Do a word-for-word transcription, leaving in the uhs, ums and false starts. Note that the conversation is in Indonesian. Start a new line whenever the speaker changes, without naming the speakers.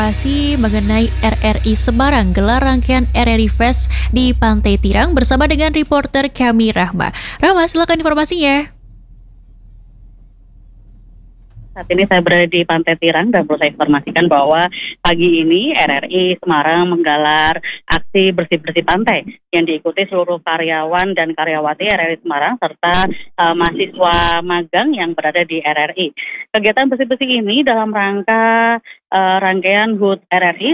Informasi mengenai R R I Semarang gelar rangkaian R R I Fest di Pantai Tirang bersama dengan reporter kami Rahma. Rahma, silakan informasinya.
Saat ini saya berada di Pantai Tirang dan perlu saya informasikan bahwa pagi ini R R I Semarang menggelar aksi bersih-bersih pantai yang diikuti seluruh karyawan dan karyawati R R I Semarang serta uh, mahasiswa magang yang berada di R R I. Kegiatan bersih-bersih ini dalam rangka uh, rangkaian H U T R R I